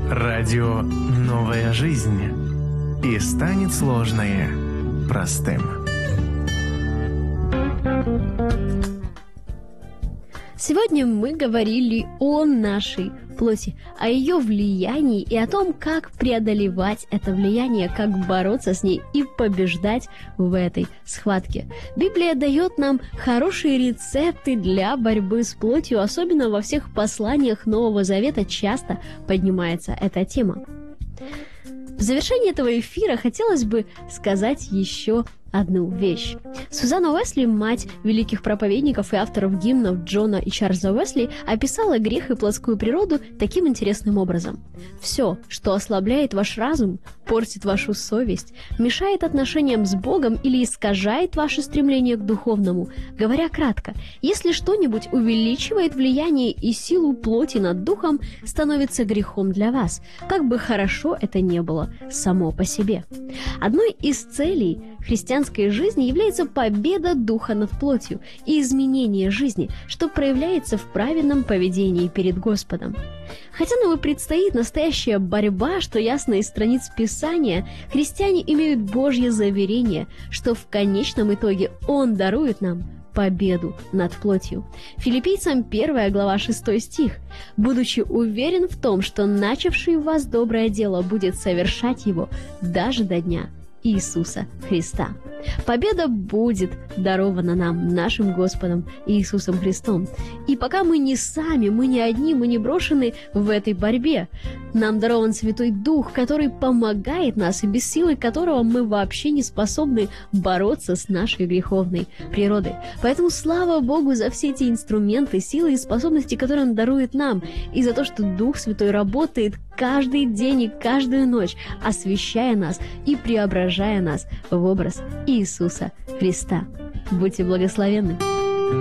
Радио «Новая жизнь». И станет сложное простым. Сегодня мы говорили о нашей плоти, о ее влиянии и о том, как преодолевать это влияние, как бороться с ней и побеждать в этой схватке. Библия дает нам хорошие рецепты для борьбы с плотью, особенно во всех посланиях Нового Завета часто поднимается эта тема. В завершении этого эфира хотелось бы сказать еще одну вещь. Сузанна Уэсли, мать великих проповедников и авторов гимнов Джона и Чарльза Уэсли, описала грех и плотскую природу таким интересным образом. Все, что ослабляет ваш разум, портит вашу совесть, мешает отношениям с Богом или искажает ваше стремление к духовному. Говоря кратко, если что-нибудь увеличивает влияние и силу плоти над духом, становится грехом для вас, как бы хорошо это ни было само по себе. Одной из целей христианской жизни является победа духа над плотью и изменение жизни, что проявляется в правильном поведении перед Господом. Хотя нам и предстоит настоящая борьба, что ясно из страниц Писания, христиане имеют Божье заверение, что в конечном итоге Он дарует нам победу над плотью. Филиппийцам 1 глава 6 стих. «Будучи уверен в том, что начавший в вас доброе дело будет совершать его даже до дня Иисуса Христа». Победа будет дарована нам, нашим Господом Иисусом Христом. И пока мы не сами, мы не одни, мы не брошены в этой борьбе. Нам дарован Святой Дух, который помогает нас, и без силы которого мы вообще не способны бороться с нашей греховной природой. Поэтому слава Богу за все эти инструменты, силы и способности, которые Он дарует нам, и за то, что Дух Святой работает каждый день и каждую ночь, освящая нас и преображая нас в образ Иисуса Христа. Будьте благословенны!